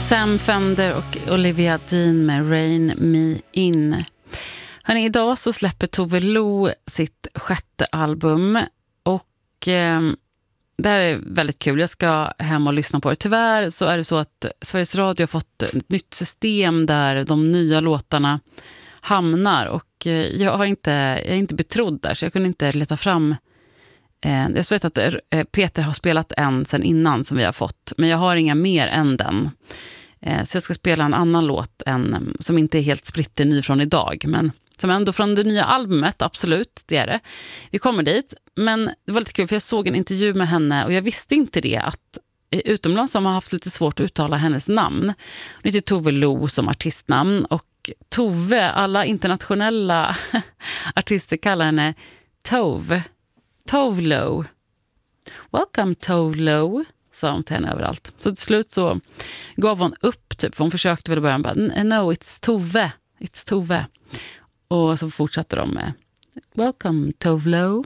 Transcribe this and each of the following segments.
Sam Fender och Olivia Dean med Rain Me In. Hörrni, idag så släpper Tove Lo sitt 6:e album och det här är väldigt kul. Jag ska hem och lyssna på det. Tyvärr så är det så att Sveriges Radio har fått ett nytt system där de nya låtarna hamnar och jag är inte betrodd där så jag kunde inte leta fram. Jag vet att Peter har spelat en sen innan som vi har fått, men jag har inga mer än den. Så jag ska spela en annan låt som inte är helt splitter ny från idag, men som ändå från det nya albumet, absolut, det är det. Vi kommer dit, men det var lite kul för jag såg en intervju med henne och jag visste inte det att utomlands som har haft lite svårt att uttala hennes namn. Hon heter Tove Lo som artistnamn och Tove, alla internationella artister kallar henne Tove Lo. Welcome Tove Lo, sa hon till henne överallt. Så till slut så gav hon upp typ, för hon försökte väl i början bara, no, it's Tove. Och så fortsatte de med Welcome Tove Lo.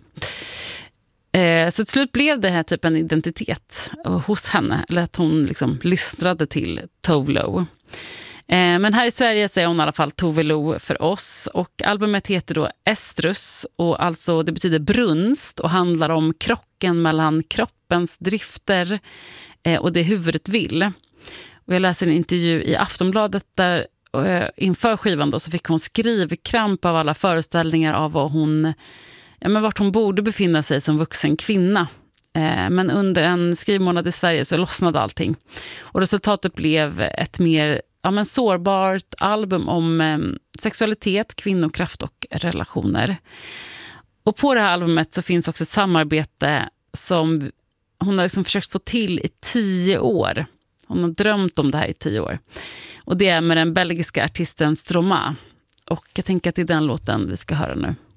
Så till slut blev det här typ en identitet hos henne, eller att hon liksom lystrade till Tove Lo. Men här i Sverige så är hon i alla fall Tove Lo för oss och albumet heter då Estrus och alltså det betyder brunst och handlar om krocken mellan kroppens drifter och det huvudet vill. Och jag läser en intervju i Aftonbladet där inför skivan då så fick hon skrivkramp av alla föreställningar av vad vart hon borde befinna sig som vuxen kvinna. Men under en skrivmånad i Sverige så lossnade allting. Och resultatet blev ett mer sårbart album om sexualitet, kvinnokraft och relationer. Och på det här albumet så finns också ett samarbete som hon har liksom försökt få till i 10 år. Hon har drömt om det här i 10 år. Och det är med den belgiska artisten Stromae. Och jag tänker att det är den låten vi ska höra nu.